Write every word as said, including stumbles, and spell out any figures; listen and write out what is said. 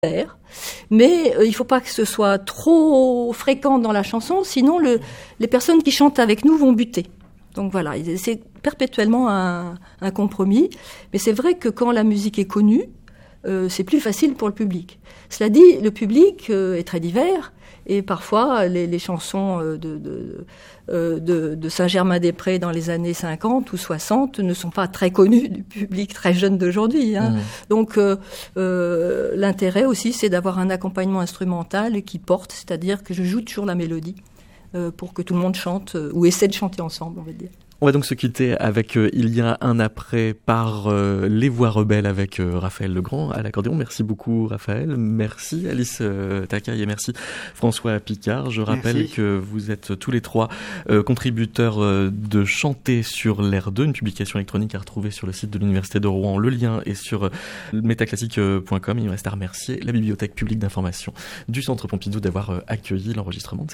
Mais euh, il ne faut pas que ce soit trop fréquent dans la chanson, sinon le, les personnes qui chantent avec nous vont buter. Donc voilà, c'est perpétuellement un, un compromis. Mais c'est vrai que quand la musique est connue, euh, c'est plus facile pour le public. Cela dit, le public euh, est très divers. Et parfois, les, les chansons de, de, de, de Saint-Germain-des-Prés dans les années cinquante ou soixante ne sont pas très connues du public très jeune d'aujourd'hui. Hein. Mmh. Donc, euh, euh, l'intérêt aussi, c'est d'avoir un accompagnement instrumental qui porte, c'est-à-dire que je joue toujours la mélodie euh, pour que tout le monde chante, euh, ou essaie de chanter ensemble, on va dire. On va donc se quitter avec euh, Il y a un après par euh, Les Voix Rebelles avec euh, Raphaël Legrand à l'accordéon. Merci beaucoup Raphaël, merci Alice euh, Takai et merci François Picard. Je rappelle merci. Que vous êtes tous les trois euh, contributeurs euh, de Chanter sur l'air deux, une publication électronique à retrouver sur le site de l'Université de Rouen. Le lien est sur euh, métaclassique point com. Il me reste à remercier la Bibliothèque publique d'information du Centre Pompidou d'avoir euh, accueilli l'enregistrement de